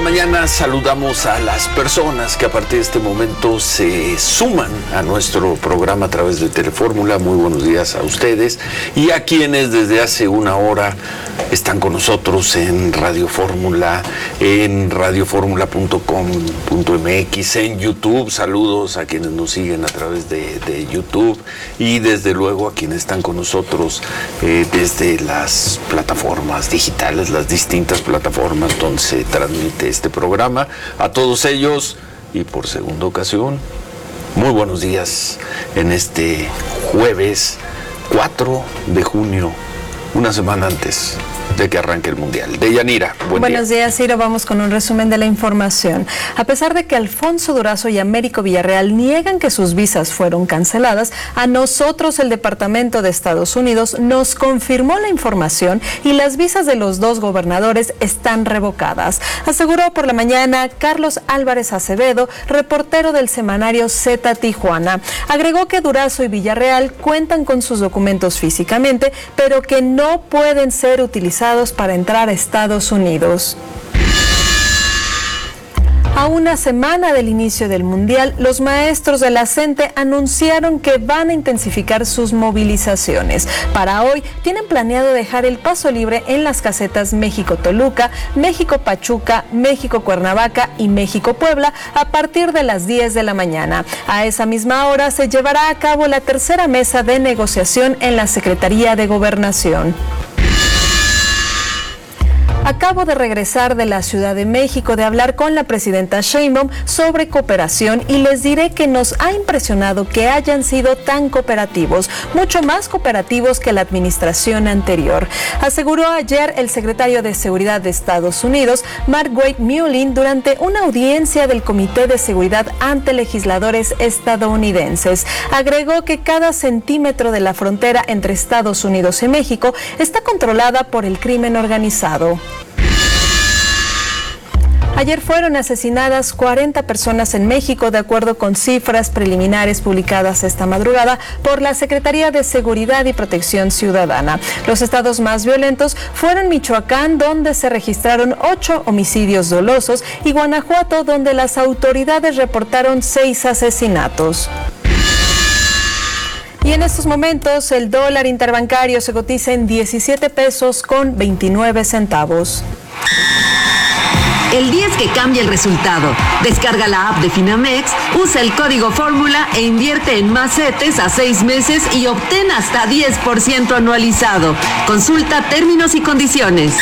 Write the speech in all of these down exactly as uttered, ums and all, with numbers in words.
mañana saludamos a las personas que a partir de este momento se suman a nuestro programa a través de Telefórmula. Muy buenos días a ustedes y a quienes desde hace una hora están con nosotros en Radio Fórmula, en radio fórmula punto com punto m x, en YouTube. Saludos a quienes nos siguen a través de, de YouTube y desde luego a quienes están con nosotros eh, desde las plataformas digitales, las distintas plataformas donde se transmite este programa. A todos ellos y por segunda ocasión, muy buenos días en este jueves cuatro de junio, una semana antes de que arranque el Mundial. Deyanira, buen Buenos día. días, Ciro. Vamos con un resumen de la información. A pesar de que Alfonso Durazo y Américo Villarreal niegan que sus visas fueron canceladas, a nosotros el Departamento de Estados Unidos nos confirmó la información y las visas de los dos gobernadores están revocadas. Aseguró por la mañana Carlos Álvarez Acevedo, reportero del semanario Z Tijuana. Agregó que Durazo y Villarreal cuentan con sus documentos físicamente, pero que no pueden ser utilizados para entrar a Estados Unidos. A una semana del inicio del Mundial, los maestros de la CENTE anunciaron que van a intensificar sus movilizaciones. Para hoy, tienen planeado dejar el paso libre en las casetas México-Toluca, México-Pachuca, México-Cuernavaca y México-Puebla a partir de las diez de la mañana. A esa misma hora se llevará a cabo la tercera mesa de negociación en la Secretaría de Gobernación. Acabo de regresar de la Ciudad de México de hablar con la presidenta Sheinbaum sobre cooperación y les diré que nos ha impresionado que hayan sido tan cooperativos, mucho más cooperativos que la administración anterior. Aseguró ayer el secretario de Seguridad de Estados Unidos, Mark Wade Mullin, durante una audiencia del Comité de Seguridad ante legisladores estadounidenses. Agregó que cada centímetro de la frontera entre Estados Unidos y México está controlada por el crimen organizado. Ayer fueron asesinadas cuarenta personas en México, de acuerdo con cifras preliminares publicadas esta madrugada por la Secretaría de Seguridad y Protección Ciudadana. Los estados más violentos fueron Michoacán, donde se registraron ocho homicidios dolosos, y Guanajuato, donde las autoridades reportaron seis asesinatos. Y en estos momentos el dólar interbancario se cotiza en diecisiete pesos con veintinueve centavos. El día es que cambia el resultado. Descarga la app de Finamex, usa el código Fórmula e invierte en más CETES a seis meses y obtén hasta diez por ciento anualizado. Consulta términos y condiciones.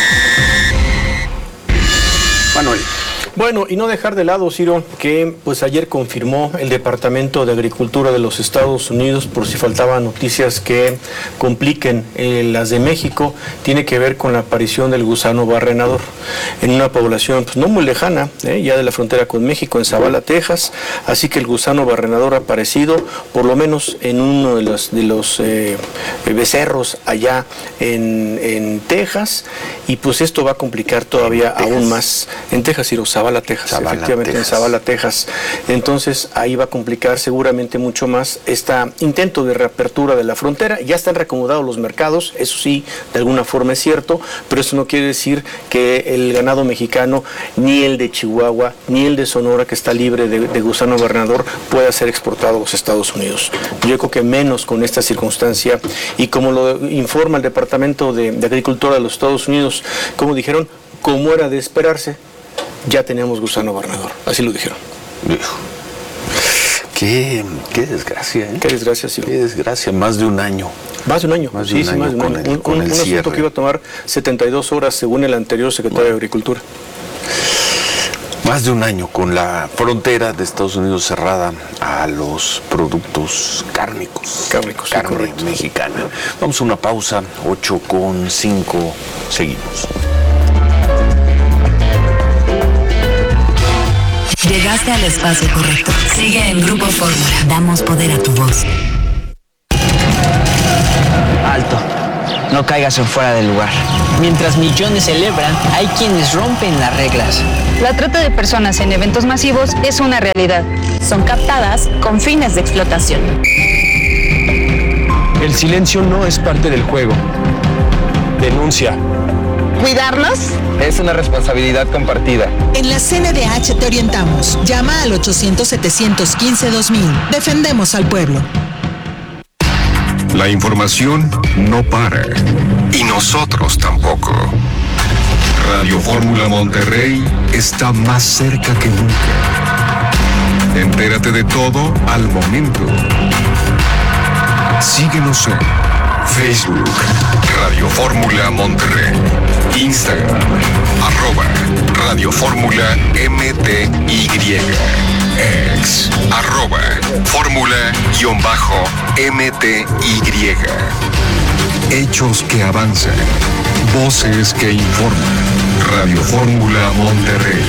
Manuel. Bueno, y no dejar de lado, Ciro, que pues ayer confirmó el Departamento de Agricultura de los Estados Unidos, por si faltaban noticias que compliquen eh, las de México, tiene que ver con la aparición del gusano barrenador en una población pues no muy lejana, eh, ya de la frontera con México, en Zavala, Texas. Así que el gusano barrenador ha aparecido por lo menos en uno de los, de los eh, becerros allá en, en Texas, y pues esto va a complicar todavía aún más en Texas, Ciro, Zavala. Zavala, Texas, Zavala, efectivamente, Texas. En Zavala, Texas. Entonces, ahí va a complicar seguramente mucho más este intento de reapertura de la frontera. Ya están reacomodados los mercados, eso sí, de alguna forma es cierto, pero eso no quiere decir que el ganado mexicano, ni el de Chihuahua, ni el de Sonora, que está libre de, de gusano barrenador, pueda ser exportado a los Estados Unidos. Yo creo que menos con esta circunstancia, y como lo informa el Departamento de, de Agricultura de los Estados Unidos, como dijeron, como era de esperarse, ya teníamos gusano barrenador, así lo dijeron. Qué, qué desgracia, ¿eh? Qué desgracia, sí. Qué desgracia, más de un año. Más de un año, más de sí, un sí, año más de un con año. El, un con un, el un asunto que iba a tomar setenta y dos horas, según el anterior secretario bueno. de Agricultura. Más de un año con la frontera de Estados Unidos cerrada a los productos cárnicos. Cárnicos, carne sí, correcto. mexicana. Vamos a una pausa, ocho con cinco, seguimos. Llegaste al espacio correcto. Sigue en Grupo Fórmula. Damos poder a tu voz. Alto. No caigas en fuera del lugar. Mientras millones celebran, hay quienes rompen las reglas. La trata de personas en eventos masivos es una realidad. Son captadas con fines de explotación. El silencio no es parte del juego. Denuncia. Cuidarlos es una responsabilidad compartida. En la C N D H te orientamos. Llama al ochocientos, setecientos quince, dos mil. Defendemos al pueblo. La información no para. Y nosotros tampoco. Radio Fórmula Monterrey está más cerca que nunca. Entérate de todo al momento. Síguenos en Facebook, Radio Fórmula Monterrey, Instagram, arroba Radio Fórmula M T Y, ex, arroba Fórmula-M T Y. Hechos que avanzan, voces que informan. Radio Fórmula Monterrey.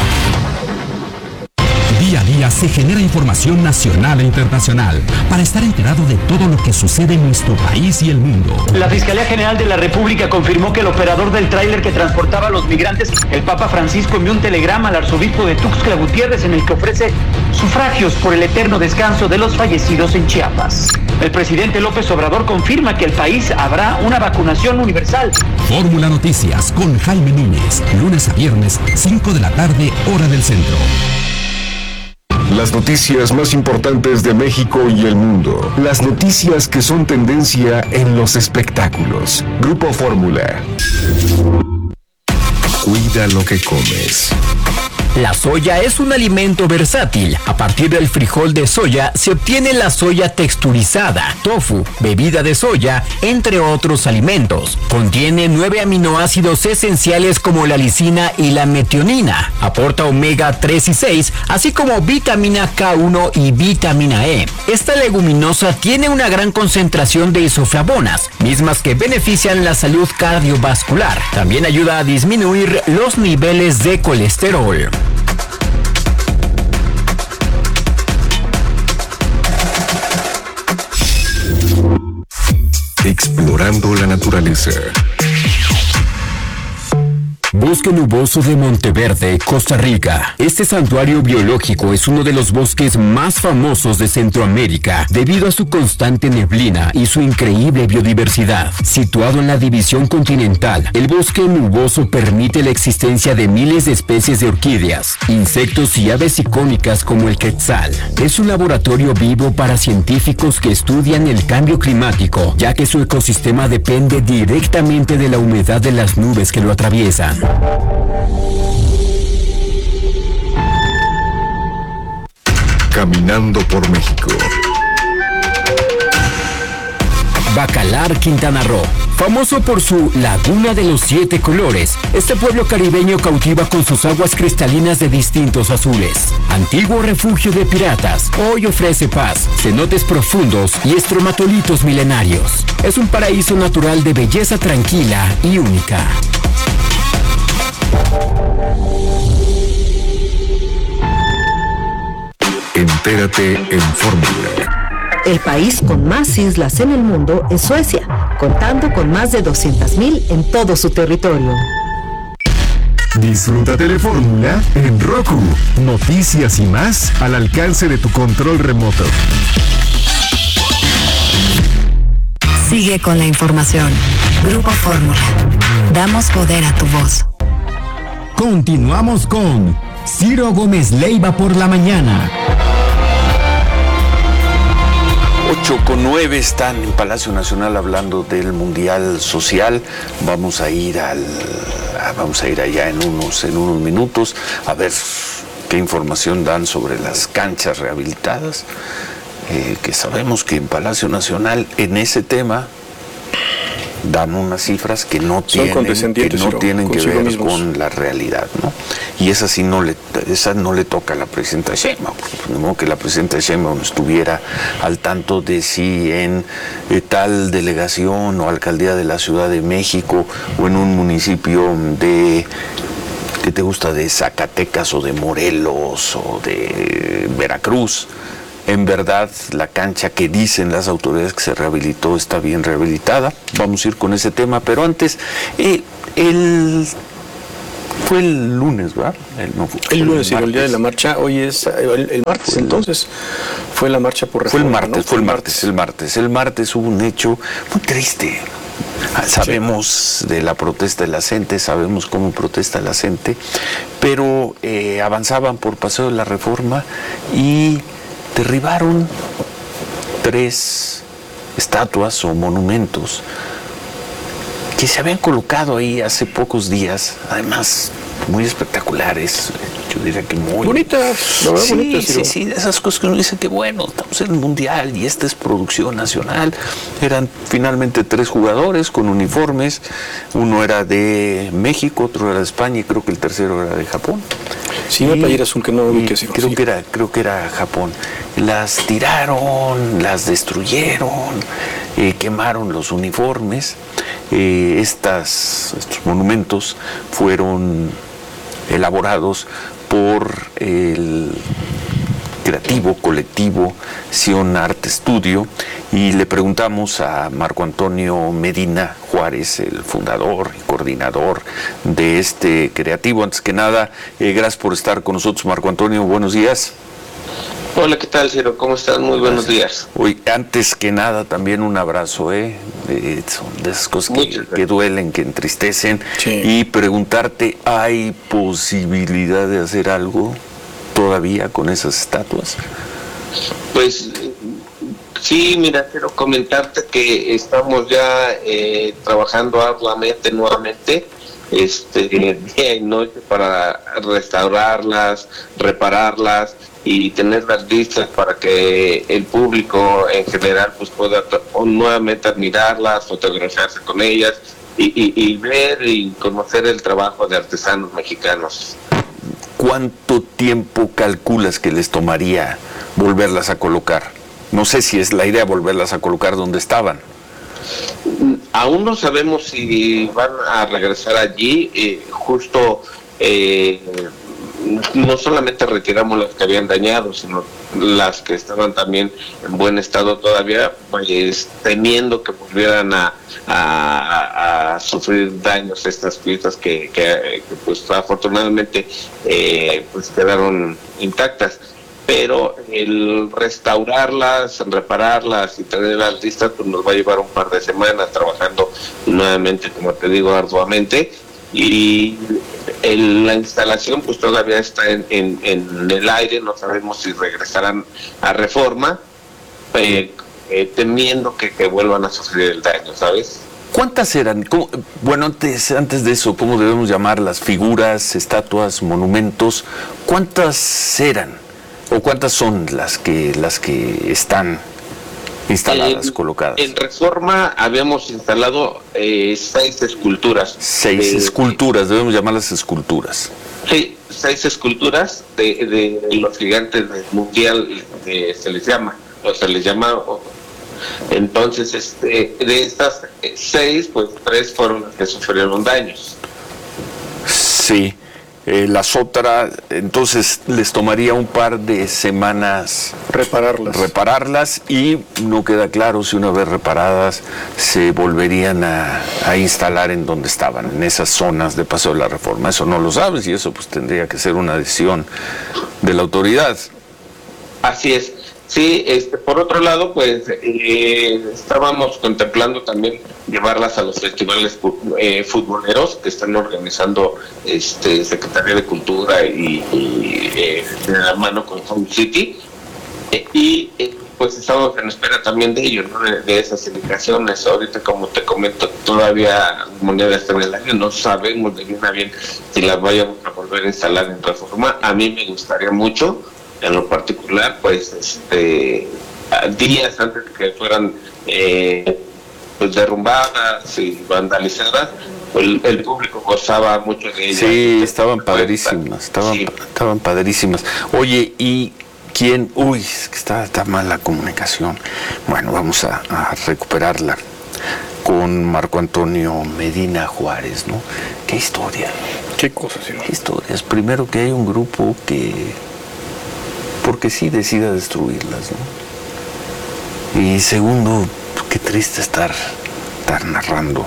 Día a día se genera información nacional e internacional para estar enterado de todo lo que sucede en nuestro país y el mundo. La Fiscalía General de la República confirmó que el operador del tráiler que transportaba a los migrantes, el Papa Francisco, envió un telegrama al arzobispo de Tuxtla Gutiérrez en el que ofrece sufragios por el eterno descanso de los fallecidos en Chiapas. El presidente López Obrador confirma que el país habrá una vacunación universal. Fórmula Noticias con Jaime Núñez, lunes a viernes, cinco de la tarde, hora del centro. Las noticias más importantes de México y el mundo. Las noticias que son tendencia en los espectáculos. Grupo Fórmula. Cuida lo que comes. La soya es un alimento versátil. A partir del frijol de soya se obtiene la soya texturizada, tofu, bebida de soya, entre otros alimentos. Contiene nueve aminoácidos esenciales como la lisina y la metionina. Aporta omega tres y seis, así como vitamina K uno y vitamina E. Esta leguminosa tiene una gran concentración de isoflavonas, mismas que benefician la salud cardiovascular. También ayuda a disminuir los niveles de colesterol. Explorando la naturaleza. Bosque Nuboso de Monteverde, Costa Rica. Este santuario biológico es uno de los bosques más famosos de Centroamérica debido a su constante neblina y su increíble biodiversidad. Situado en la división continental, el bosque nuboso permite la existencia de miles de especies de orquídeas, insectos y aves icónicas como el quetzal. Es un laboratorio vivo para científicos que estudian el cambio climático, ya que su ecosistema depende directamente de la humedad de las nubes que lo atraviesan. Caminando por México. Bacalar, Quintana Roo. Famoso por su Laguna de los Siete Colores, este pueblo caribeño cautiva con sus aguas cristalinas de distintos azules. Antiguo refugio de piratas, hoy ofrece paz, cenotes profundos y estromatolitos milenarios. Es un paraíso natural de belleza tranquila y única. Entérate en Fórmula. El país con más islas en el mundo es Suecia, contando con más de doscientas mil en todo su territorio. Disfruta Telefórmula en Roku. Noticias y más al alcance de tu control remoto. Sigue con la información. Grupo Fórmula. Damos poder a tu voz. Continuamos con Ciro Gómez Leiva por la mañana. ocho con nueve están en Palacio Nacional hablando del Mundial Social. Vamos a ir al vamos a ir allá en unos en unos minutos a ver qué información dan sobre las canchas rehabilitadas, eh, que sabemos que en Palacio Nacional en ese tema dan unas cifras que no tienen, que, no tienen que ver mismos. con la realidad, ¿no? Y esa sí no le, esa no le toca a la presidenta Sheinbaum, de modo que la presidenta Sheinbaum estuviera al tanto de si en eh, tal delegación o alcaldía de la Ciudad de México o en un municipio de, ¿qué te gusta?, de Zacatecas o de Morelos o de Veracruz, en verdad la cancha que dicen las autoridades que se rehabilitó está bien rehabilitada. Vamos a ir con ese tema, pero antes, eh, el, fue el lunes, ¿verdad? El, no, fue, el lunes, y el día de la marcha, hoy es el, el martes, fue entonces, fue la marcha por reforma. Fue el martes, ¿no? fue el martes, el martes. El martes hubo un hecho muy triste, Sabemos de la protesta de la gente, sabemos cómo protesta la gente, pero eh, avanzaban por Paseo de la Reforma y derribaron tres estatuas o monumentos que se habían colocado ahí hace pocos días, además muy espectaculares, yo diría que muy bonitas, la verdad, sí, bonitas. Sí, sí, de esas cosas que uno dice que bueno, estamos en el Mundial y esta es producción nacional. Eran finalmente tres jugadores con uniformes, uno era de México, otro era de España y creo que el tercero era de Japón. Sí, una playera azul que no vi que sí. Creo que era, creo que era Japón. Las tiraron, las destruyeron, eh, quemaron los uniformes. Eh, estas, estos monumentos fueron elaborados por el creativo colectivo Sion Art Studio y le preguntamos a Marco Antonio Medina Juárez, el fundador y coordinador de este creativo. Antes que nada, eh, gracias por estar con nosotros, Marco Antonio, buenos días. Hola, ¿qué tal, Ciro? ¿Cómo estás? Muy buenos días. Hoy, antes que nada, también un abrazo, ¿eh? Eh, son de esas cosas que, que duelen, que entristecen. Sí. Y preguntarte, ¿hay posibilidad de hacer algo todavía con esas estatuas? Pues sí, mira, quiero comentarte que estamos ya eh, trabajando arduamente nuevamente, este, día y noche para restaurarlas, repararlas y tenerlas listas para que el público en general pues pueda nuevamente admirarlas, fotografiarse con ellas y, y, y ver y conocer el trabajo de artesanos mexicanos. ¿Cuánto tiempo calculas que les tomaría volverlas a colocar? No sé si es la idea volverlas a colocar donde estaban. Aún no sabemos si van a regresar allí, eh, justo eh, no solamente retiramos las que habían dañado, sino las que estaban también en buen estado todavía, pues temiendo que volvieran a, a, a sufrir daños estas piezas que, que, que pues afortunadamente eh, pues quedaron intactas. Pero el restaurarlas, repararlas y tenerlas listas, pues nos va a llevar un par de semanas trabajando nuevamente, como te digo, arduamente. Y el, la instalación pues todavía está en, en, en el aire, no sabemos si regresarán a Reforma, eh, eh, temiendo que, que vuelvan a sufrir el daño, ¿sabes? ¿Cuántas eran? ¿Cómo? Bueno, antes, antes de eso, ¿cómo debemos llamar las figuras, estatuas, monumentos? ¿Cuántas eran? ¿O cuántas son las que las que están instaladas, en, colocadas? En Reforma habíamos instalado eh, seis esculturas. Seis de, esculturas, debemos llamarlas esculturas. Sí, seis esculturas de, de los gigantes del Mundial, de, se les llama, o se les llama... O, entonces, este, de estas seis, pues tres fueron las que sufrieron daños. Sí. Eh, las otras, entonces les tomaría un par de semanas repararlas. repararlas y no queda claro si una vez reparadas se volverían a, a instalar en donde estaban, en esas zonas de Paseo de la Reforma. Eso no lo sabes y eso pues tendría que ser una decisión de la autoridad. Así es. Sí, este, por otro lado, pues eh, estábamos contemplando también llevarlas a los festivales eh, futboleros que están organizando este Secretaría de Cultura y, y eh, de la mano con Home City eh, y eh, pues estamos en espera también de ellos, ¿no? de, de esas indicaciones. Ahorita, como te comento, todavía la moneda está en el aire, no sabemos de bien a bien si las vayamos a volver a instalar en Reforma. A mí me gustaría mucho. En lo particular, pues, este, días antes de que fueran eh, pues derrumbadas y vandalizadas, el, el público gozaba mucho de ellas. Sí, estaban padrísimas, estaban, sí. estaban padrísimas. Oye, ¿y quién? Uy, es que está, está mal la comunicación. Bueno, vamos a, a recuperarla con Marco Antonio Medina Juárez, ¿no? ¿Qué historia? ¿Qué cosas? Sí, ¿Qué historias? Primero que hay un grupo que... porque sí decida destruirlas, ¿no? Y segundo, qué triste estar, estar narrando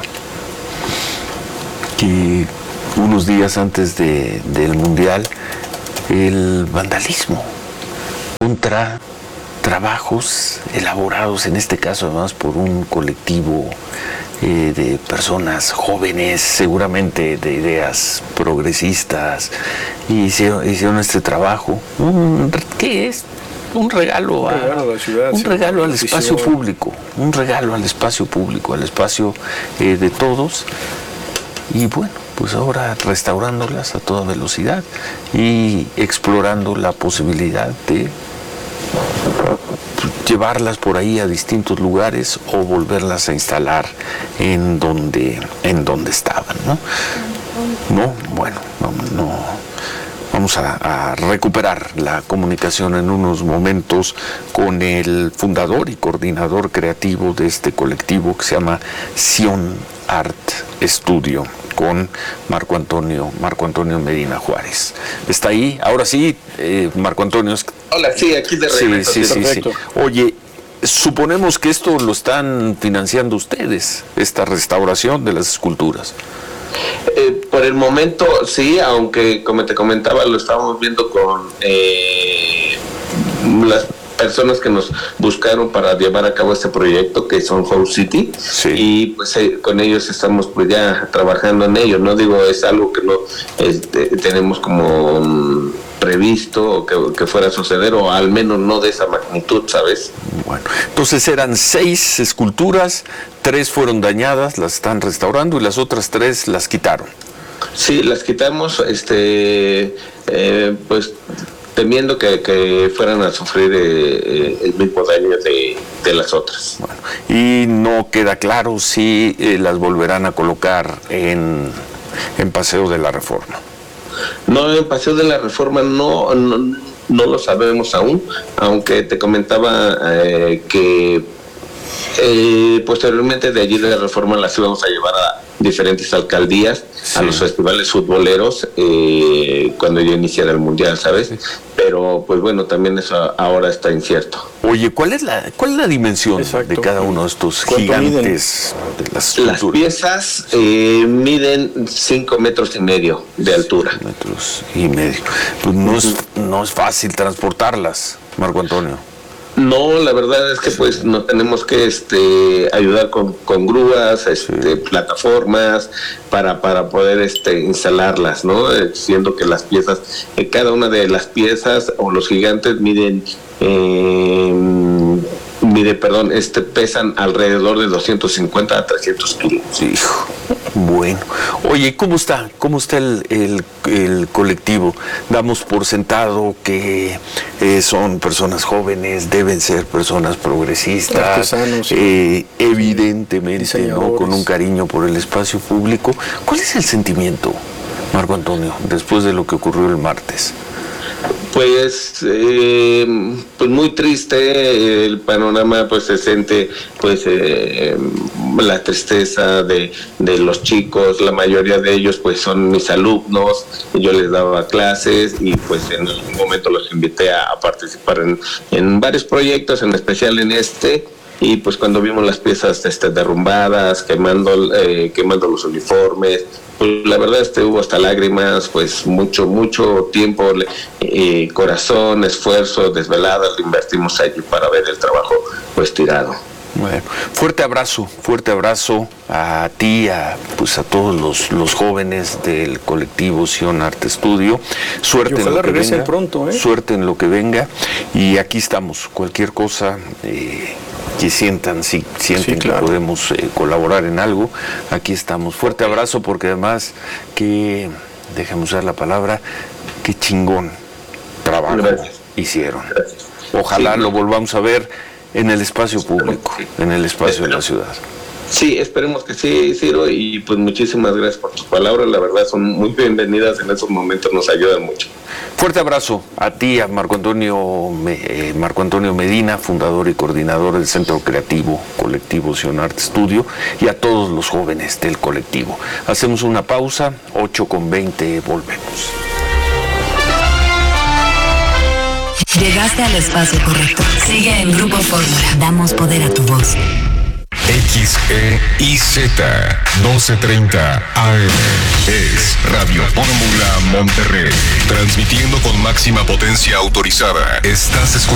que unos días antes de, del Mundial, el vandalismo contra trabajos elaborados, en este caso además por un colectivo eh, de personas jóvenes, seguramente de ideas progresistas, y hicieron, hicieron este trabajo. Un, ¿Qué es? Un regalo, a, un regalo, a la ciudad, un sí, regalo al espacio visión. público, un regalo al espacio público, al espacio eh, de todos. Y bueno, pues ahora restaurándolas a toda velocidad y explorando la posibilidad de llevarlas por ahí a distintos lugares o volverlas a instalar en donde, en donde estaban, ¿no? No, bueno, no, no. Vamos a, a recuperar la comunicación en unos momentos con el fundador y coordinador creativo de este colectivo que se llama Sion Art Studio, con Marco Antonio, Marco Antonio Medina Juárez. ¿Está ahí? Ahora sí, eh, Marco Antonio. Es... Hola, sí, aquí de regreso. Sí, sí, sí, sí. Oye, suponemos que esto lo están financiando ustedes, esta restauración de las esculturas. Eh, por el momento sí, aunque como te comentaba lo estábamos viendo con eh, las personas que nos buscaron para llevar a cabo este proyecto, que son House City, sí. Y pues eh, con ellos estamos pues ya trabajando en ello, no digo es algo que no este, tenemos como um, previsto que, que fuera a suceder, o al menos no de esa magnitud, ¿sabes? Bueno, entonces eran seis esculturas, tres fueron dañadas, las están restaurando, y las otras tres las quitaron. Sí, las quitamos, este, eh, pues temiendo que, que fueran a sufrir eh, el mismo daño de, de las otras. Bueno, y no queda claro si eh, las volverán a colocar en, en Paseo de la Reforma. No, en Paseo de la Reforma no, no, no lo sabemos aún, aunque te comentaba eh, que eh, posteriormente de allí de la Reforma las íbamos a llevar a diferentes alcaldías, sí. A los festivales futboleros eh, cuando ya iniciara el Mundial, ¿sabes? Sí. Pero pues bueno, también eso ahora está incierto. Oye, ¿cuál es la cuál es la dimensión Exacto. de cada uno de estos gigantes miden? De las Las piezas eh, miden cinco metros y medio de altura. Cinco metros y medio. Pues no es, no es fácil transportarlas, Marco Antonio. No, la verdad es que pues no tenemos que este ayudar con, con grúas, este, sí. plataformas para para poder este instalarlas, ¿no? Siendo que las piezas, eh, cada una de las piezas o los gigantes miden eh, mide, perdón, este pesan alrededor de doscientos cincuenta a trescientos kilos. Sí, bueno. Oye, ¿cómo está? ¿Cómo está el, el, el colectivo? Damos por sentado que eh, son personas jóvenes, deben ser personas progresistas, artesanos, sí. eh, evidentemente, ¿no? Con un cariño por el espacio público. ¿Cuál es el sentimiento, Marco Antonio, después de lo que ocurrió el martes? Pues, eh, pues muy triste el panorama, pues se siente pues eh, la tristeza de, de los chicos, la mayoría de ellos pues son mis alumnos, yo les daba clases y pues en algún momento los invité a, a participar en, en varios proyectos, en especial en este. Y pues cuando vimos las piezas este, derrumbadas, quemando eh, quemando los uniformes, pues la verdad este hubo hasta lágrimas, pues mucho, mucho tiempo, eh, corazón, esfuerzo, desveladas, lo invertimos allí para ver el trabajo pues tirado. Bueno, fuerte abrazo, fuerte abrazo a ti, a, pues a todos los, los jóvenes del colectivo Sion Art Studio. Suerte en lo que venga, pronto, ¿eh? suerte en lo que venga, y aquí estamos. Cualquier cosa eh, que sientan, si sienten sí, claro. que podemos eh, colaborar en algo, aquí estamos. Fuerte abrazo, porque además que, déjame usar la palabra, qué chingón trabajo Gracias. hicieron. Gracias. Ojalá sí, lo volvamos a ver en el espacio público, en el espacio de la ciudad. Sí, esperemos que sí, Ciro, y pues muchísimas gracias por tus palabras, la verdad son muy bienvenidas en estos momentos, nos ayudan mucho. Fuerte abrazo a ti, a Marco Antonio, eh, Marco Antonio Medina, fundador y coordinador del Centro Creativo Colectivo Sion Art Studio, y a todos los jóvenes del colectivo. Hacemos una pausa, ocho con veinte, volvemos. Llegaste al espacio correcto. Sigue en Grupo Fórmula. Damos poder a tu voz. X E I Z doce treinta A M es Radio Fórmula Monterrey, transmitiendo con máxima potencia autorizada. Estás escuchando